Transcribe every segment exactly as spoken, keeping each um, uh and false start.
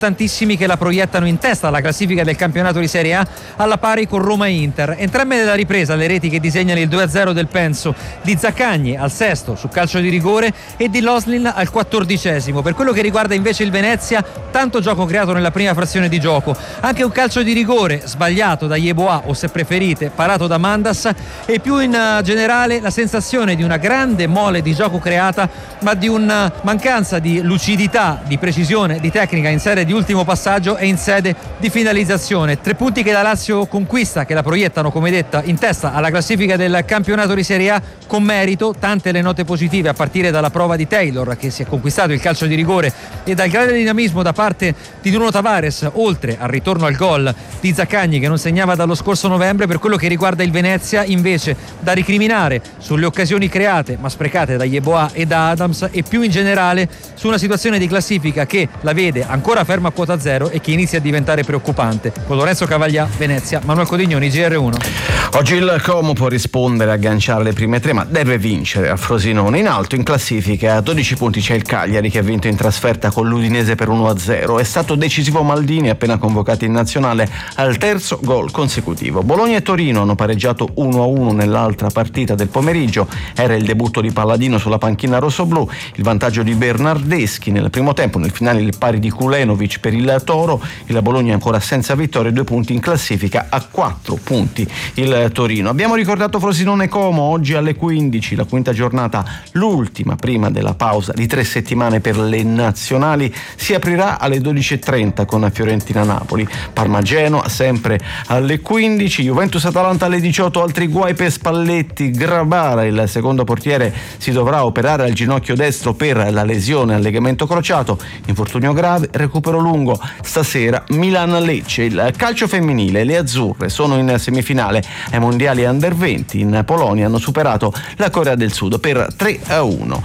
tantissimi che la proiettano in testa alla classifica del campionato di Serie A, alla pari con Roma e Inter. Entrambe nella ripresa le reti che disegnano il due a zero del Penso, di Zaccagni al sesto su calcio di rigore e di Loslin al quattordicesimo. Per quello che riguarda invece il Venezia, tanto gioco creato nella prima frazione di gioco, anche un calcio di rigore sbagliato da Yeboah, o se preferite parato da Mandas, e più in generale la sensazione di una grande mole di gioco creata, ma di una mancanza di lucidità, di precisione, di tecnica in serie di ultimo passaggio e in sede di finalizzazione. Tre punti che la Lazio conquista, che la proiettano, come detta, in testa alla classifica del campionato di Serie A con merito. Tante le note positive, a partire dalla prova di Taylor, che si è conquistato il calcio di rigore, e dal grande dinamismo da parte di Nuno Tavares, oltre al ritorno al gol di Zaccagni che non segnava dallo scorso novembre. Per quello che riguarda il Venezia, invece, da ricriminare sulle occasioni create ma sprecate da Yeboah e da Adams, e più in generale su una situazione di classifica che la vede ancora ferma a quota zero e che inizia a diventare preoccupante. Con Lorenzo Cavaglia, Venezia, Manuel Codignoni, G R uno. Oggi il Como può rispondere, agganciare le prime tre, ma deve vincere a Frosinone. In alto in classifica a dodici punti c'è il Cagliari, che ha vinto in trasferta con l'Udinese per uno a zero. È stato decisivo Maldini, appena convocato in nazionale, al terzo gol consecutivo. Bologna e Torino hanno pareggiato uno a uno nell'altra partita del pomeriggio. Era il debutto di Palladino sulla panchina rossoblù. Il vantaggio di Bernardeschi nel primo tempo, nel finale il pari di Kulenovic per il Toro. Il Bologna ancora senza vittoria, due punti in classifica, a quattro punti il Torino. Abbiamo ricordato Frosinone Como oggi alle quindici, la quinta giornata, l'ultima prima della pausa di tre settimane per le nazionali, si aprirà alle dodici e trenta con Fiorentina Napoli. Parma Genoa sempre alle quindici, Juventus Atalanta alle diciotto, altri guai per Spalletti. Grabara, il secondo portiere, si dovrà operare al ginocchio destro per la lesione al legamento crociato, infortunio grave, recupero lungo. Stasera Milan-Lecce. Il calcio femminile, le azzurre sono in semifinale ai mondiali under venti. In Polonia hanno superato la Corea del Sud per tre a uno.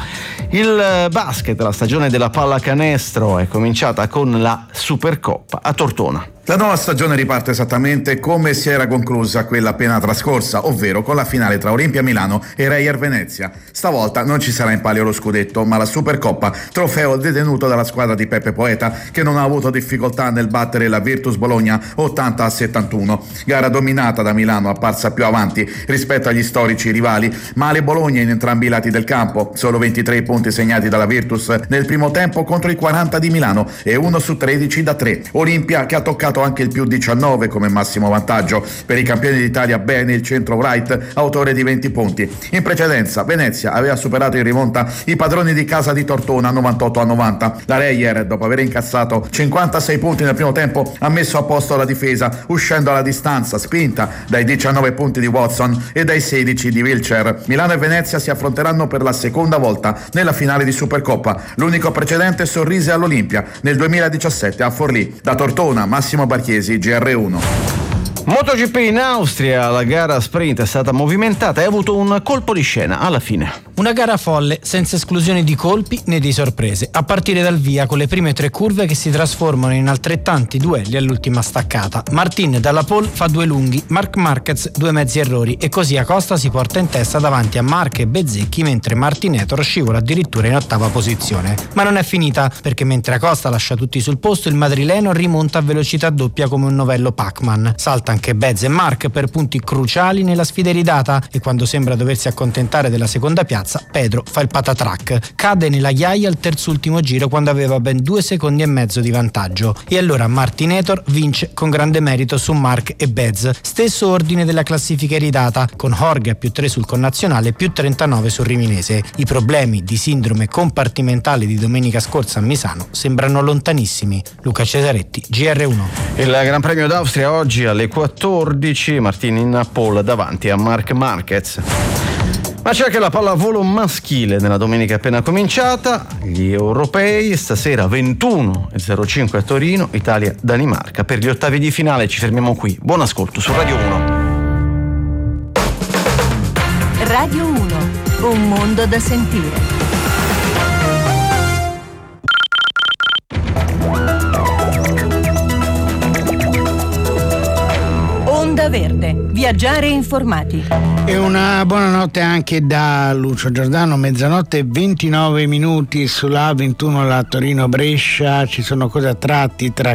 Il basket, la stagione della pallacanestro è cominciata con la Supercoppa a Tortona. La nuova stagione riparte esattamente come si era conclusa quella appena trascorsa, ovvero con la finale tra Olimpia Milano e Reyer Venezia. Stavolta non ci sarà in palio lo scudetto, ma la Supercoppa, trofeo detenuto dalla squadra di Peppe Poeta, che non ha avuto difficoltà nel battere la Virtus Bologna ottanta a settantuno. Gara dominata da Milano, apparsa più avanti rispetto agli storici rivali, ma le Bologna in entrambi i lati del campo. Solo ventitré punti segnati dalla Virtus nel primo tempo contro i quaranta di Milano e uno su tredici da tre. Olimpia che ha toccato anche il più diciannove come massimo vantaggio. Per i campioni d'Italia bene il centro Wright, autore di venti punti. In precedenza Venezia aveva superato in rimonta i padroni di casa di Tortona novantotto a novanta. La Reyer, dopo aver incassato cinquantasei punti nel primo tempo, ha messo a posto la difesa uscendo alla distanza, spinta dai diciannove punti di Watson e dai sedici di Wilcher. Milano e Venezia si affronteranno per la seconda volta nella finale di Supercoppa. L'unico precedente sorrise all'Olimpia nel duemiladiciassette a Forlì. Da Tortona, Massimo Barchiesi, G R uno. MotoGP in Austria, la gara sprint è stata movimentata e ha avuto un colpo di scena alla fine. Una gara folle, senza esclusione di colpi né di sorprese, a partire dal via con le prime tre curve che si trasformano in altrettanti duelli all'ultima staccata. Martin dalla pole fa due lunghi, Marc Marquez due mezzi errori, e così Acosta si porta in testa davanti a Marc e Bezzecchi, mentre Martinetor scivola addirittura in ottava posizione. Ma non è finita, perché mentre Acosta lascia tutti sul posto, il madrileno rimonta a velocità doppia come un novello Pac-Man. Salta anche Bez e Marc per punti cruciali nella sfida iridata, e quando sembra doversi accontentare della seconda piazza, Pedro fa il patatrack. Cade nella ghiaia al terzultimo giro quando aveva ben due secondi e mezzo di vantaggio, e allora Martinetor vince con grande merito su Marc e Bez. Stesso ordine della classifica iridata, con Jorge a più tre sul connazionale e più trentanove sul riminese. I problemi di sindrome compartimentale di domenica scorsa a Misano sembrano lontanissimi. Luca Cesaretti, G R uno. Il Gran Premio d'Austria oggi alle quattordici, Martin in pole davanti a Marc Marquez. Ma c'è anche la pallavolo maschile nella domenica appena cominciata, gli europei, stasera ventuno e zero cinque a Torino, Italia-Danimarca. Per gli ottavi di finale ci fermiamo qui. Buon ascolto su Radio uno. Radio uno, un mondo da sentire. Onda Verde. Viaggiare informati. E una buonanotte anche da Lucio Giordano. Mezzanotte e ventinove minuti sulla A ventuno, la Torino-Brescia. Ci sono cose a tratti tra